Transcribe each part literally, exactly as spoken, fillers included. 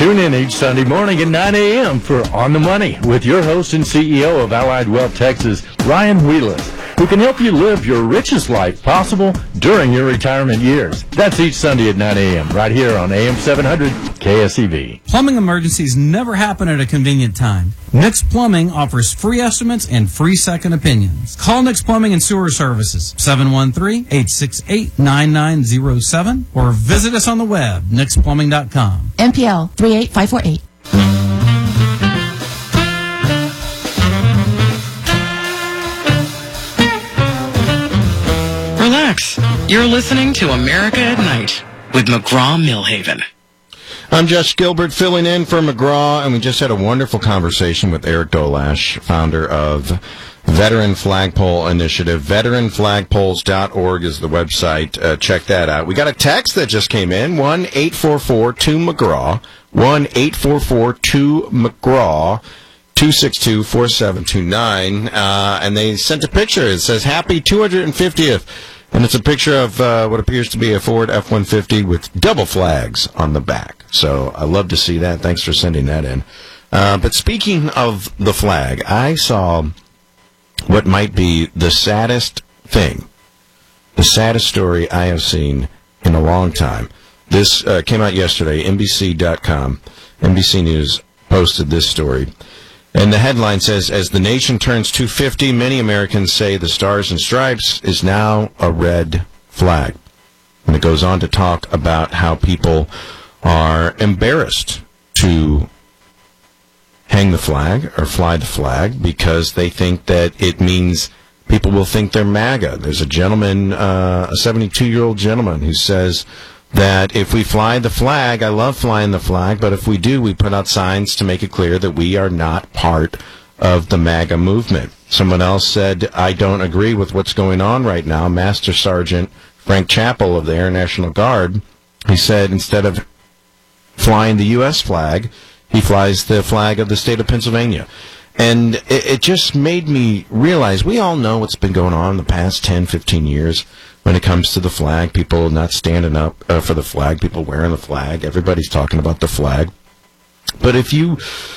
Tune in each Sunday morning at nine a.m. for On the Money with your host and C E O of Allied Wealth Texas, Ryan Wheelis, who can help you live your richest life possible during your retirement years. That's each Sunday at nine a.m. right here on A M seven hundred K S E V. Plumbing emergencies never happen at a convenient time. Nix Plumbing offers free estimates and free second opinions. Call Nix Plumbing and Sewer Services, seven one three, eight six eight, nine nine zero seven, or visit us on the web, nix plumbing dot com. N P L three eight five four eight. Relax. You're listening to America at Night with McGraw-Millhaven. I'm Josh Gilbert filling in for McGraw, and we just had a wonderful conversation with Eric Dolash, founder of Veteran Flagpole Initiative. veteran flagpoles dot org is the website. Uh, check that out. We got a text that just came in, one eight four four two McGraw, one eight four four two McGraw, two six two, four seven two nine, uh, and they sent a picture. It says, happy two hundred fiftieth, and it's a picture of uh, what appears to be a Ford F one fifty with double flags on the back. So I love to see that. Thanks for sending that in. Uh, but speaking of the flag, I saw what might be the saddest thing, the saddest story I have seen in a long time. This uh, came out yesterday, N B C dot com. N B C News posted this story. And the headline says, as the nation turns two fifty, many Americans say the Stars and Stripes is now a red flag. And it goes on to talk about how people are embarrassed to hang the flag or fly the flag because they think that it means people will think they're MAGA. There's a gentleman, uh, a seventy-two-year-old gentleman who says that if we fly the flag, I love flying the flag, but if we do, we put out signs to make it clear that we are not part of the MAGA movement. Someone else said, I don't agree with what's going on right now. Master Sergeant Frank Chappell of the Air National Guard, he said instead of flying the U S flag, he flies the flag of the state of Pennsylvania. And it, it just made me realize we all know what's been going on in the past ten, fifteen years when it comes to the flag. People not standing up uh, for the flag, people wearing the flag. Everybody's talking about the flag. But if you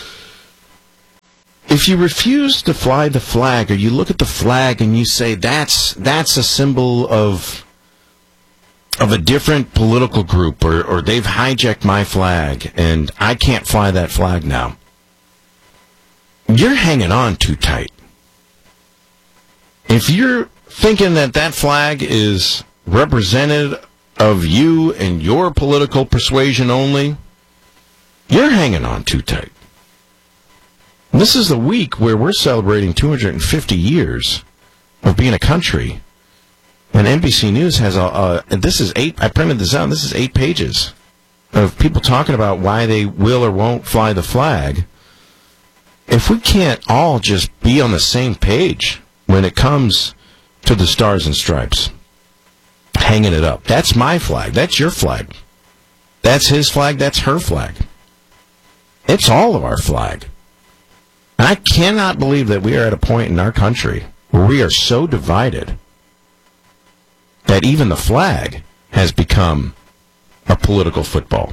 if you refuse to fly the flag, or you look at the flag and you say that's that's a symbol of of a different political group, or, or they've hijacked my flag and I can't fly that flag now, you're hanging on too tight. If you're thinking that that flag is representative of you and your political persuasion only, you're hanging on too tight. And this is the week where we're celebrating two hundred fifty years of being a country. And N B C News has a, uh, and this is eight, I printed this out, this is eight pages of people talking about why they will or won't fly the flag. If we can't all just be on the same page when it comes to the Stars and Stripes, hanging it up. That's my flag. That's your flag. That's his flag. That's her flag. It's all of our flag. And I cannot believe that we are at a point in our country where we are so divided that even the flag has become a political football.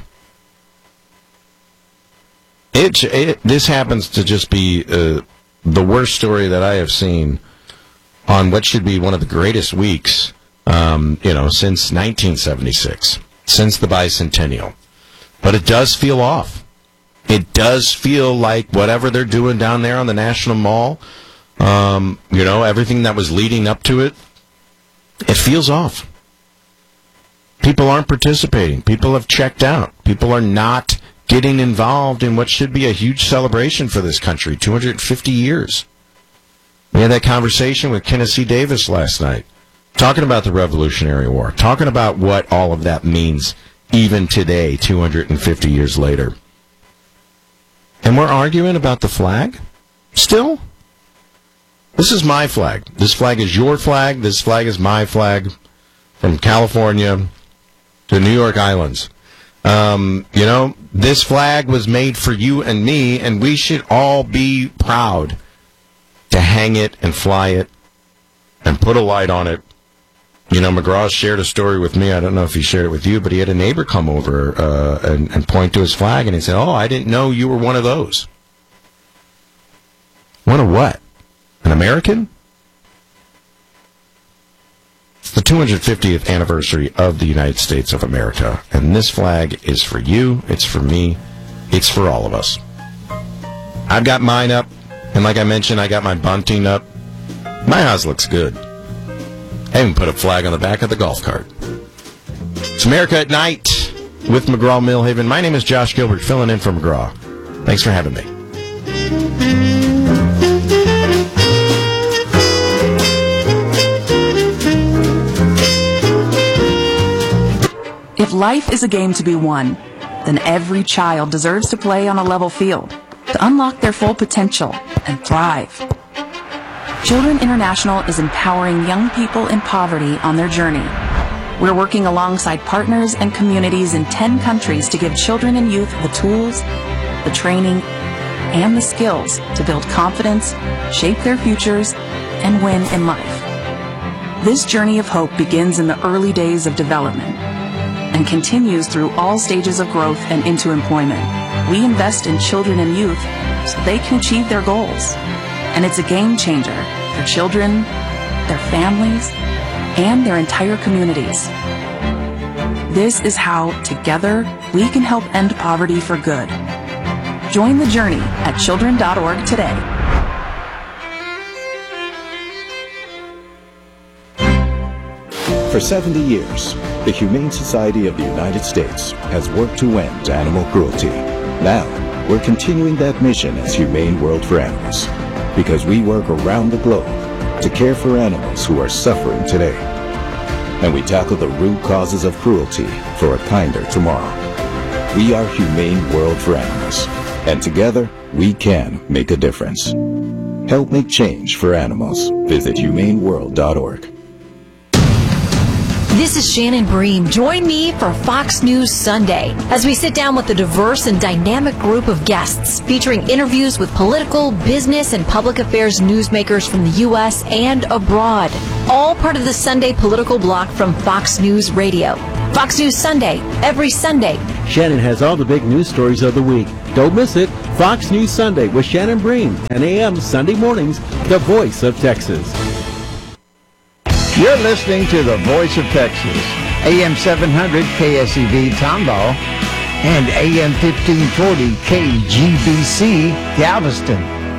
It, it this happens to just be uh, the worst story that I have seen on what should be one of the greatest weeks, um, you know, since nineteen seventy-six, since the bicentennial. But it does feel off. It does feel like whatever they're doing down there on the National Mall, um, you know, everything that was leading up to it, it feels off. People aren't participating. People have checked out. People are not getting involved in what should be a huge celebration for this country, two hundred fifty years. We had that conversation with Kenneth C. Davis last night, talking about the Revolutionary War, talking about what all of that means even today, two hundred fifty years later. And we're arguing about the flag? Still? This is my flag. This flag is your flag. This flag is my flag. From California to New York Islands. Um, you know, this flag was made for you and me, and we should all be proud to hang it and fly it and put a light on it You know, McGraw shared a story with me. I don't know if he shared it with you, but he had a neighbor come over uh, and, and point to his flag, and he said, "Oh, I didn't know you were one of those." One of what? An American? It's the two hundred fiftieth anniversary of the United States of America, and this flag is for you, it's for me, it's for all of us. I've got mine up, and like I mentioned, I got my bunting up. My house looks good. I even put a flag on the back of the golf cart. It's America at Night with McGraw-Milhaven. My name is Josh Gilbert, filling in for McGraw. Thanks for having me. If life is a game to be won, then every child deserves to play on a level field to unlock their full potential and thrive. Children International is empowering young people in poverty on their journey. We're working alongside partners and communities in ten countries to give children and youth the tools, the training, and the skills to build confidence, shape their futures, and win in life. This journey of hope begins in the early days of development and continues through all stages of growth and into employment. We invest in children and youth so they can achieve their goals. And it's a game changer for children, their families, and their entire communities. This is how, together, we can help end poverty for good. Join the journey at children dot org today. For seventy years, the Humane Society of the United States has worked to end animal cruelty. Now, we're continuing that mission as Humane World for Animals, because we work around the globe to care for animals who are suffering today. And we tackle the root causes of cruelty for a kinder tomorrow. We are Humane World for Animals, and together we can make a difference. Help make change for animals. Visit humane world dot org. This is Shannon Bream. Join me for Fox News Sunday as we sit down with a diverse and dynamic group of guests featuring interviews with political, business, and public affairs newsmakers from the U S and abroad. All part of the Sunday political block from Fox News Radio. Fox News Sunday, every Sunday. Shannon has all the big news stories of the week. Don't miss it. Fox News Sunday with Shannon Bream, ten a.m. Sunday mornings, the voice of Texas. You're listening to the Voice of Texas, A M seven hundred K S E V Tomball and A M fifteen forty K G B C Galveston.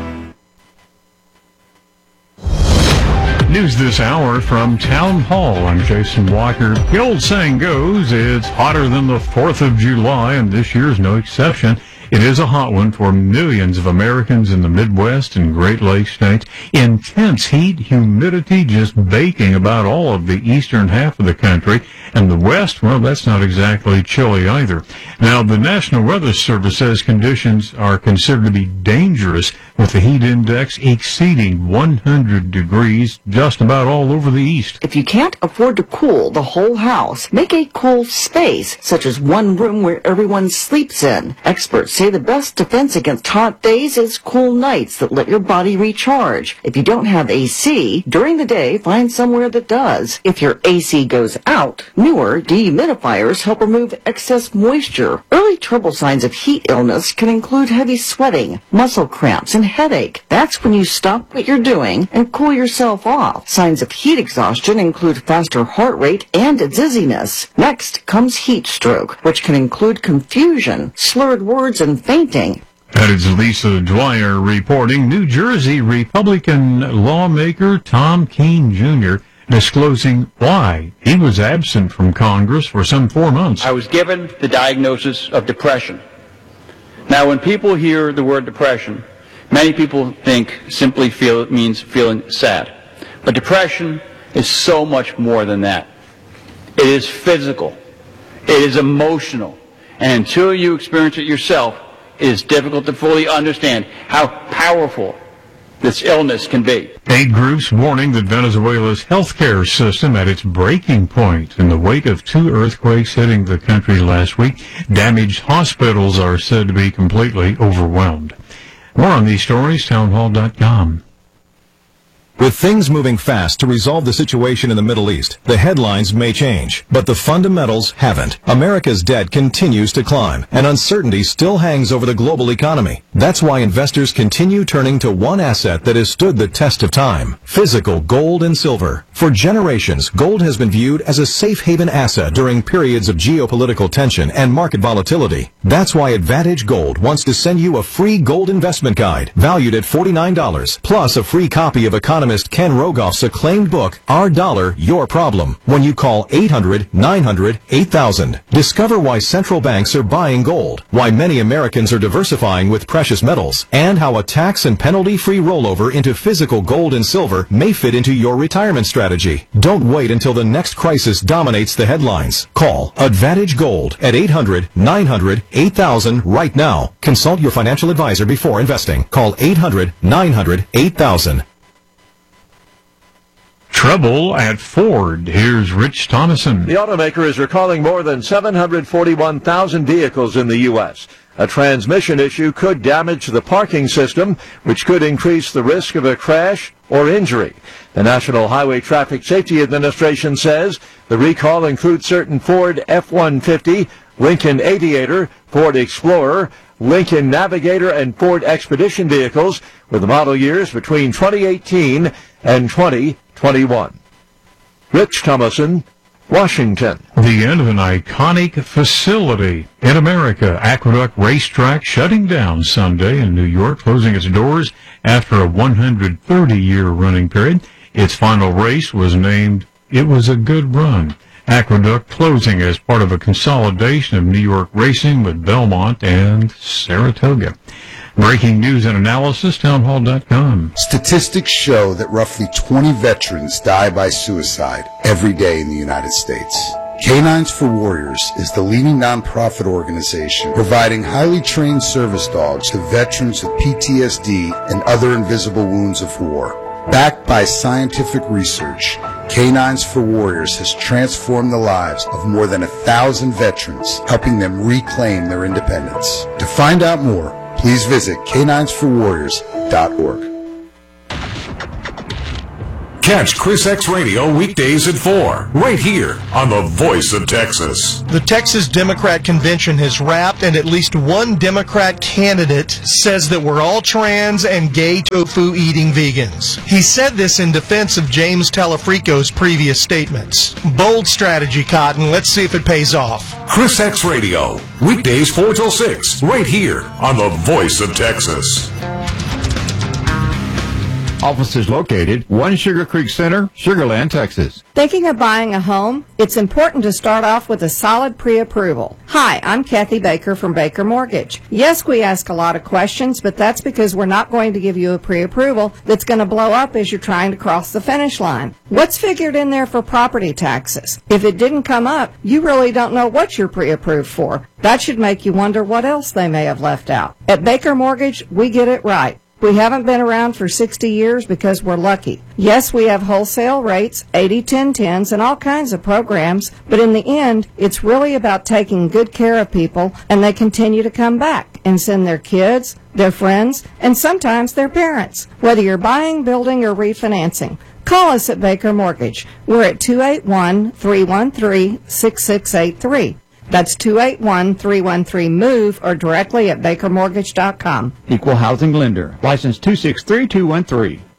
News this hour from Town Hall. I'm Jason Walker. The old saying goes, it's hotter than the fourth of July, and this year's no exception. It is a hot one for millions of Americans in the Midwest and Great Lakes states. Intense heat, humidity just baking about all of the eastern half of the country. And the West, well, that's not exactly chilly either. Now, the National Weather Service says conditions are considered to be dangerous, with the heat index exceeding one hundred degrees just about all over the east. If you can't afford to cool the whole house, make a cool space, such as one room where everyone sleeps in. Experts say the best defense against hot days is cool nights that let your body recharge. If you don't have A C, during the day, find somewhere that does. If your A C goes out, newer dehumidifiers help remove excess moisture. Early trouble signs of heat illness can include heavy sweating, muscle cramps, and headache. That's when you stop what you're doing and cool yourself off. Signs of heat exhaustion include faster heart rate and dizziness. Next comes heat stroke, which can include confusion, slurred words, and fainting. That is Lisa Dwyer reporting. New Jersey Republican lawmaker Tom Keene Junior disclosing why he was absent from Congress for some four months. I was given the diagnosis of depression. Now, when people hear the word depression, many people think simply feel it means feeling sad. But depression is so much more than that. It is physical. It is emotional. And until you experience it yourself, it is difficult to fully understand how powerful this illness can be. Aid groups warning that Venezuela's healthcare system at its breaking point in the wake of two earthquakes hitting the country last week. Damaged hospitals are said to be completely overwhelmed. More on these stories, townhall dot com. With things moving fast to resolve the situation in the Middle East, the headlines may change, but the fundamentals haven't. America's debt continues to climb, and uncertainty still hangs over the global economy. That's why investors continue turning to one asset that has stood the test of time: physical gold and silver. For generations, gold has been viewed as a safe haven asset during periods of geopolitical tension and market volatility. That's why Advantage Gold wants to send you a free gold investment guide valued at forty-nine dollars, plus a free copy of economist Ken Rogoff's acclaimed book, Our Dollar, Your Problem, when you call eight hundred, nine hundred, eight thousand. Discover why central banks are buying gold, why many Americans are diversifying with precious metals, and how a tax and penalty-free rollover into physical gold and silver may fit into your retirement strategy. Don't wait until the next crisis dominates the headlines. Call Advantage Gold at eight hundred, nine hundred, eight thousand right now. Consult your financial advisor before investing. Call eight hundred, nine hundred, eight thousand. Trouble at Ford. Here's Rich Thomason. The automaker is recalling more than seven hundred forty-one thousand vehicles in the U S A transmission issue could damage the parking system, which could increase the risk of a crash or injury. The National Highway Traffic Safety Administration says the recall includes certain Ford F one fifty, Lincoln Aviator, Ford Explorer, Lincoln Navigator, and Ford Expedition vehicles with the model years between twenty eighteen and twenty twenty-one. Rich Thomason, Washington. The end of an iconic facility in America. Aqueduct Racetrack shutting down Sunday in New York, closing its doors after a one hundred thirty year running period. Its final race was named It Was a Good Run. Aqueduct closing as part of a consolidation of New York racing with Belmont and Saratoga. Breaking news and analysis, townhall dot com. Statistics show that roughly twenty veterans die by suicide every day in the United States. Canines for Warriors is the leading nonprofit organization providing highly trained service dogs to veterans with P T S D and other invisible wounds of war. Backed by scientific research, Canines for Warriors has transformed the lives of more than a thousand veterans, helping them reclaim their independence. To find out more, please visit canines for warriors dot org. Catch Chris X Radio weekdays at four, right here on the Voice of Texas. The Texas Democrat Convention has wrapped, and at least one Democrat candidate says that we're all trans and gay tofu-eating vegans. He said this in defense of James Telefrico's previous statements. Bold strategy, Cotton. Let's see if it pays off. Chris X Radio, weekdays four till six, right here on the Voice of Texas. Offices located one Sugar Creek Center, Sugar Land, Texas. Thinking of buying a home? It's important to start off with a solid pre-approval. Hi, I'm Kathy Baker from Baker Mortgage. Yes, we ask a lot of questions, but that's because we're not going to give you a pre-approval that's going to blow up as you're trying to cross the finish line. What's figured in there for property taxes? If it didn't come up, you really don't know what you're pre-approved for. That should make you wonder what else they may have left out. At Baker Mortgage, we get it right. We haven't been around for sixty years because we're lucky. Yes, we have wholesale rates, eighty ten tens, and all kinds of programs, but in the end, it's really about taking good care of people, and they continue to come back and send their kids, their friends, and sometimes their parents, whether you're buying, building, or refinancing. Call us at Baker Mortgage. We're at two eight one, three one three, six six eight three. That's two eight one, three one three, MOVE or directly at baker mortgage dot com. Equal housing lender. License two six three two one three.